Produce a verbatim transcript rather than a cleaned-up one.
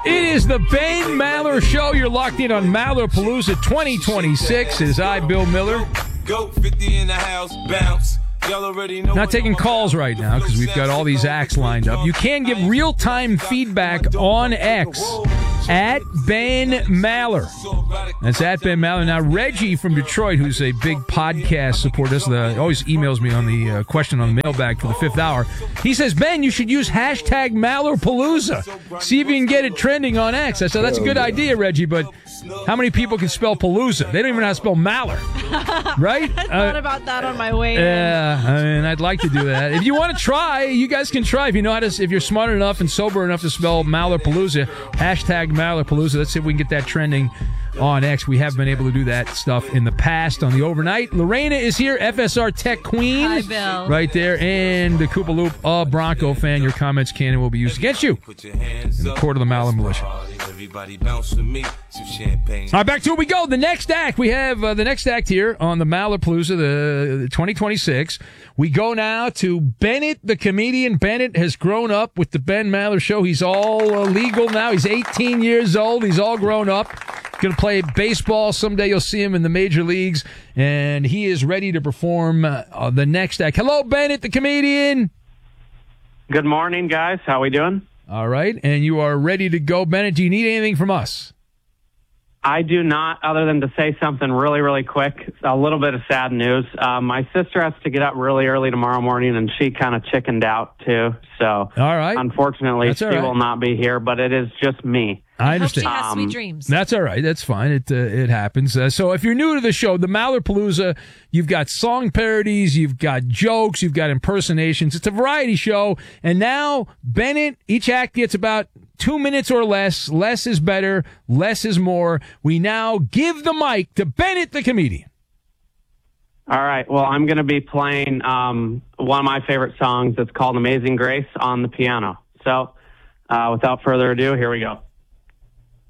It is the Ben Maller Show. You're locked in on Mallerpalooza twenty twenty-six. It is I, Bill Miller. Go fifty in the house, bounce. Not taking calls right now because we've got all these acts lined up. You can give real-time feedback on X at Ben Maller. That's at Ben Maller. Now, Reggie from Detroit, who's a big podcast supporter, the, always emails me on the uh, question on the mailbag for the fifth hour. He says, Ben, you should use hashtag Mallerpalooza. See if you can get it trending on X. I said, that's a good idea, Reggie, but how many people can spell Palooza? They don't even know how to spell Maller. Right? I thought uh, about that on my way. Yeah, I mean, I'd like to do that. If you want to try, you guys can try. If you know how to, if you're smart enough and sober enough to spell Mallerpalooza, hashtag Mallerpalooza. Let's see if we can get that trending on X. We have been able to do that stuff in the past on the overnight. Lorena is here, F S R Tech Queen. Hi, Bill. Right there. And the Koopa Loop, a Bronco fan. Your comments can and will be used against you in the court of the Maller Militia. All right, back to it we go. The next act. We have uh, the next act here on the Mallerpalooza, the, the twenty twenty-six. We go now to Bennett, the comedian. Bennett has grown up with the Ben Maller Show. He's all uh, legal now. He's eighteen years old. He's all grown up. Going to play baseball. Someday you'll see him in the major leagues. And he is ready to perform uh, the next act. Hello, Bennett, the comedian. Good morning, guys. How we doing? All right. And you are ready to go, Bennett. Do you need anything from us? I do not, other than to say something really, really quick. A little bit of sad news. Uh, my sister has to get up really early tomorrow morning, and she kind of chickened out, too. So, all right. Unfortunately, That's she all right. will not be here, but it is just me. I understand. I hope she has Um, sweet dreams. That's all right. That's fine. It uh, it happens. Uh, so if you're new to the show, the Mallerpalooza, you've got song parodies, you've got jokes, you've got impersonations. It's a variety show. And now, Bennett, each act gets about two minutes or less. Less is better. Less is more. We now give the mic to Bennett, the comedian. All right. Well, I'm going to be playing um, one of my favorite songs. It's called Amazing Grace on the piano. So uh, without further ado, here we go.